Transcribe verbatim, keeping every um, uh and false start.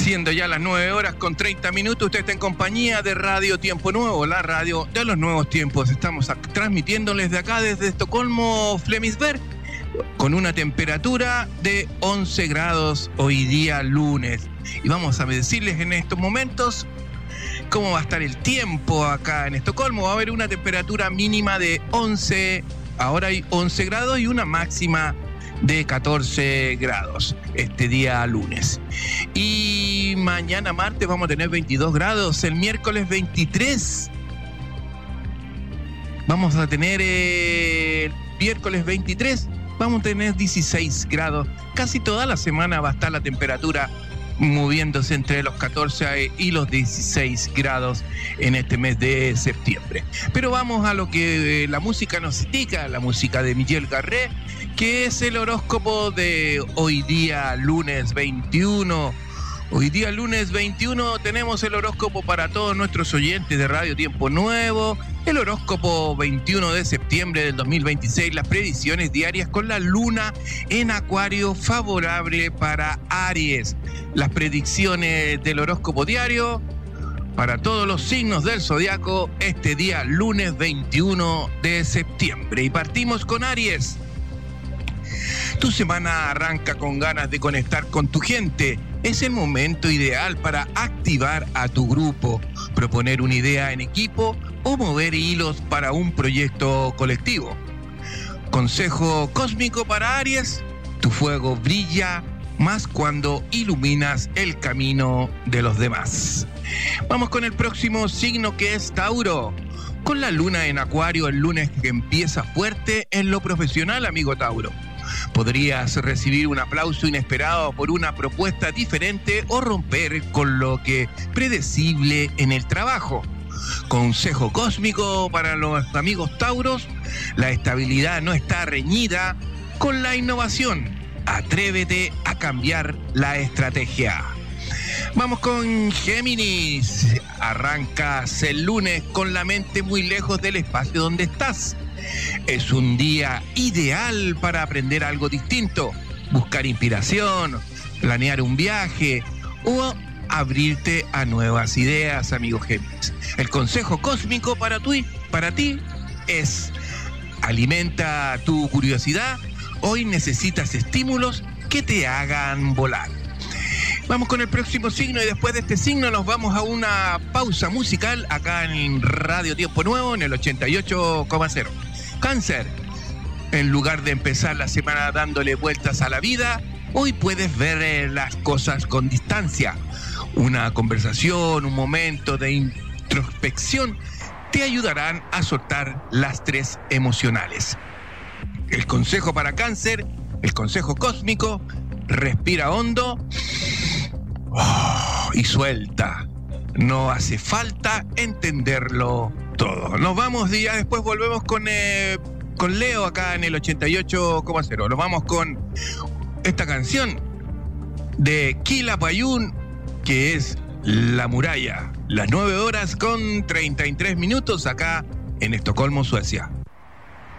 Siendo ya las nueve horas con treinta minutos, usted está en compañía de Radio Tiempo Nuevo, la radio de los nuevos tiempos. Estamos transmitiéndoles de acá desde Estocolmo, Flemingsberg, con una temperatura de once grados hoy día lunes. Y vamos a decirles en estos momentos cómo va a estar el tiempo acá en Estocolmo. Va a haber una temperatura mínima de once, ahora hay once grados y una máxima de catorce grados este día lunes. Y mañana martes vamos a tener veintidós grados, el miércoles veintitrés. Vamos a tener eh, el miércoles veintitrés, vamos a tener dieciséis grados. Casi toda la semana va a estar la temperatura moviéndose entre los catorce y los dieciséis grados en este mes de septiembre. Pero vamos a lo que eh, la música nos indica, la música de Miguel Garré, que es el horóscopo de hoy día lunes veintiuno. Hoy día lunes veintiuno tenemos el horóscopo para todos nuestros oyentes de Radio Tiempo Nuevo, el horóscopo veintiuno de septiembre del dos mil veintiséis, las predicciones diarias con la luna en Acuario favorable para Aries. Las predicciones del horóscopo diario para todos los signos del zodiaco este día lunes veintiuno de septiembre. Y partimos con Aries. Tu semana arranca con ganas de conectar con tu gente. Es el momento ideal para activar a tu grupo, proponer una idea en equipo o mover hilos para un proyecto colectivo. Consejo cósmico para Aries: tu fuego brilla más cuando iluminas el camino de los demás. Vamos con el próximo signo, que es Tauro. Con la luna en Acuario el lunes que empieza fuerte en lo profesional, amigo Tauro. Podrías recibir un aplauso inesperado por una propuesta diferente o romper con lo que predecible en el trabajo. Consejo cósmico para los amigos Tauros: la estabilidad no está reñida con la innovación. Atrévete a cambiar la estrategia. Vamos con Géminis. Arrancas el lunes con la mente muy lejos del espacio donde estás. Es un día ideal para aprender algo distinto, buscar inspiración, planear un viaje o abrirte a nuevas ideas, amigo Géminis. El consejo cósmico para, tu, para ti es: alimenta tu curiosidad. Hoy necesitas estímulos que te hagan volar. Vamos con el próximo signo y después de este signo nos vamos a una pausa musical acá en Radio Tiempo Nuevo en el ochenta y ocho coma cero. Cáncer. En lugar de empezar la semana dándole vueltas a la vida, hoy puedes ver las cosas con distancia. Una conversación, un momento de introspección te ayudarán a soltar las tres emocionales. El consejo para Cáncer, el consejo cósmico: respira hondo oh, y suelta. No hace falta entenderlo todo. Nos vamos y ya después volvemos con, eh, con Leo acá en el ochenta y ocho coma cero. Nos vamos con esta canción de Quilapayún, que es La Muralla. Las nueve horas con treinta y tres minutos acá en Estocolmo, Suecia.